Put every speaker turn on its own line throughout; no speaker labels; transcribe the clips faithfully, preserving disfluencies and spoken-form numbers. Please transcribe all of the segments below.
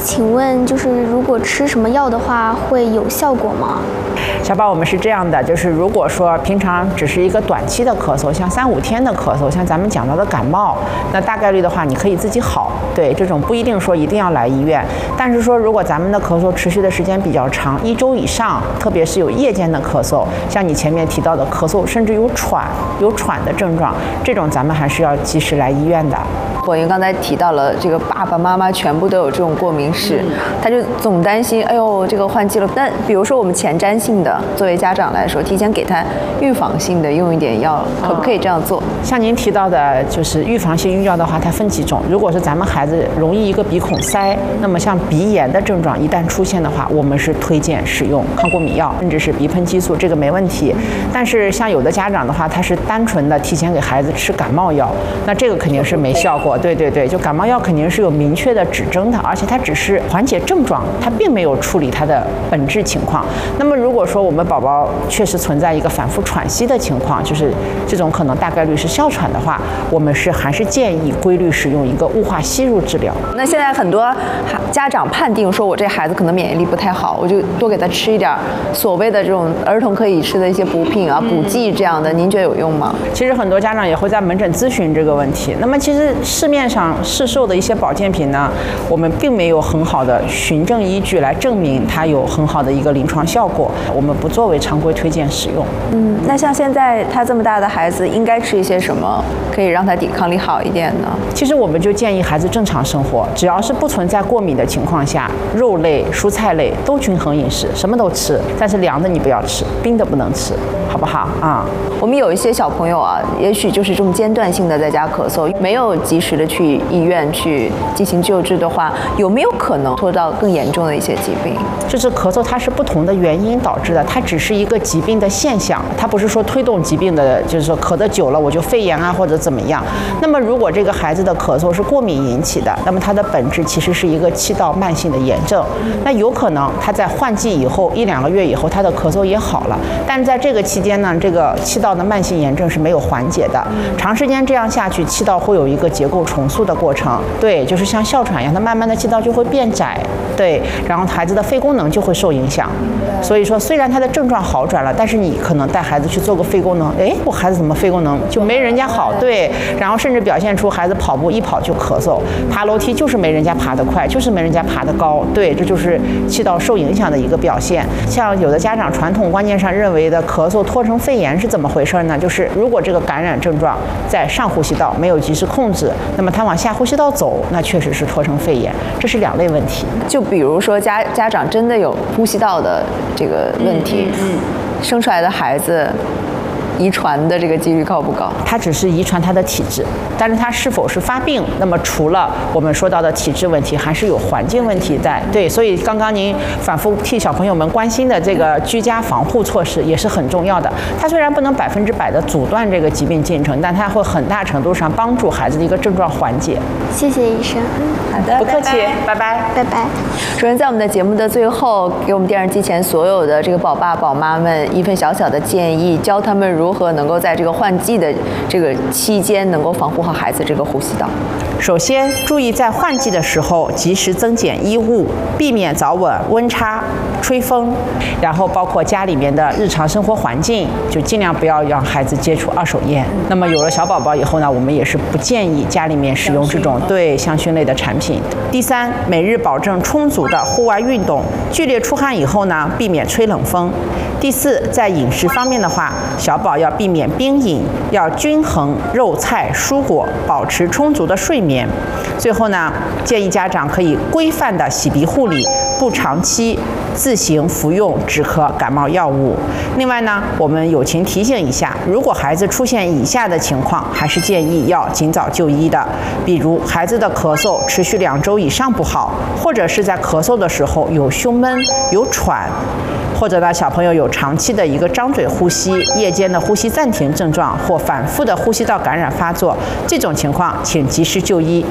请问就是如果吃什么药的话会有效果吗？
小宝，我们是这样的，就是如果说平常只是一个短期的咳嗽，像三五天的咳嗽，像咱们讲到的感冒，那大概率的话你可以自己好，对，这种不一定说一定要来医院。但是说如果咱们的咳嗽持续的时间比较长，一周以上，特别是有夜间的咳嗽，像你前面提到的咳嗽，甚至有喘、有喘的症状，这种咱们还是要及时来医院的。
火云刚才提到了这个爸爸妈妈全部都有这种过敏史，嗯、他就总担心，哎呦，这个换季了。那比如说我们前瞻性的，作为家长来说，提前给他预防性的用一点药，可不可以这样做？
嗯、像您提到的，就是预防性用药的话，它分几种。如果是咱们孩子容易一个鼻孔塞，那么像鼻炎的症状一旦出现的话，我们是推荐使用抗过敏药，甚至是鼻喷激素，这个没问题。嗯、但是像有的家长的话，他是单纯的提前给孩子吃感冒药，那这个肯定是没效果。对对对，就感冒药肯定是有明确的指征的，而且它只是缓解症状，它并没有处理它的本质情况。那么如果说我们宝宝确实存在一个反复喘息的情况，就是这种可能大概率是哮喘的话，我们是还是建议规律使用一个雾化吸入治疗。
那现在很多家长判定说我这孩子可能免疫力不太好，我就多给他吃一点所谓的这种儿童可以吃的一些补品啊、补剂这样的，您觉得有用吗？
其实很多家长也会在门诊咨询这个问题。那么其实市面上市售的一些保健品呢，我们并没有很好的循证依据来证明它有很好的一个临床效果，我们不作为常规推荐使用。
嗯，那像现在他这么大的孩子，应该吃一些什么可以让他抵抗力好一点呢？
其实我们就建议孩子正常生活，只要是不存在过敏的情况下，肉类、蔬菜类都均衡饮食，什么都吃，但是凉的你不要吃，冰的不能吃，好不好啊？
我们有一些小朋友啊，也许就是这种间断性的在家咳嗽，没有及时的去医院去进行救治的话，有没有可能拖到更严重的一些疾病？
就是咳嗽它是不同的原因导致的，它只是一个疾病的现象，它不是说推动疾病的，就是说咳得久了我就肺炎啊或者怎么样。那么如果这个孩子的咳嗽是过敏引起的，那么它的本质其实是一个气道慢性的炎症，那有可能他在换季以后一两个月以后他的咳嗽也好了，但是在这个期间呢，这个气道的慢性炎症是没有缓解的，长时间这样下去，气道会有一个结构重塑的过程，对，就是像哮喘一样，它慢慢的气道就会变窄，对，然后孩子的肺功能就会受影响。所以说虽然他的症状好转了，但是你可能带孩子去做个肺功能，哎，我孩子怎么肺功能就没人家好，对，然后甚至表现出孩子跑步一跑就咳嗽，爬楼梯就是没人家爬得快，就是没人家爬得高，对，这就是气道受影响的一个表现。像有的家长传统观念上认为的咳嗽拖成肺炎是怎么回事呢？就是如果这个感染症状在上呼吸道没有及时控制，那么它往下呼吸道走，那确实是拖成肺炎，这是两类问题。
就比如说家家长真的有呼吸道的这个问题，嗯嗯嗯、生出来的孩子遗传的这个几率高不高？
它只是遗传它的体质，但是它是否是发病，那么除了我们说到的体质问题，还是有环境问题在。对，所以刚刚您反复替小朋友们关心的这个居家防护措施也是很重要的。它虽然不能百分之百的阻断这个疾病进程，但它会很大程度上帮助孩子的一个症状缓解。
谢谢医生。
好的，
不客气，拜拜，
拜拜。
主任在我们的节目的最后，给我们电视机前所有的这个宝爸宝妈们一份小小的建议，教他们如何能够在这个换季的这个期间，能够防护好孩子这个呼吸道。
首先，注意在换季的时候及时增减衣物，避免早晚温差、吹风，然后包括家里面的日常生活环境，就尽量不要让孩子接触二手烟。那么有了小宝宝以后呢，我们也是不建议家里面使用这种对香薰类的产品。第三，每日保证充足的户外运动，剧烈出汗以后呢，避免吹冷风。第四，在饮食方面的话，小宝要避免冰饮，要均衡肉菜蔬果，保持充足的睡眠。最后呢，建议家长可以规范的洗鼻护理，不长期自行服用止咳感冒药物。另外呢，我们友情提醒一下，如果孩子出现以下的情况，还是建议要尽早就医的。比如孩子的咳嗽持续两周以上不好，或者是在咳嗽的时候有胸闷、有喘，或者呢小朋友有长期的一个张嘴呼吸、夜间的呼吸暂停症状，或反复的呼吸道感染发作，这种情况请及时就医。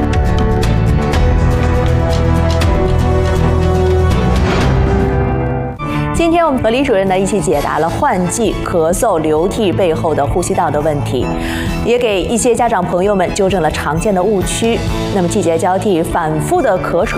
今天我们和李主任呢一起解答了换季咳嗽流涕背后的呼吸道的问题，也给一些家长朋友们纠正了常见的误区。那么季节交替反复的咳喘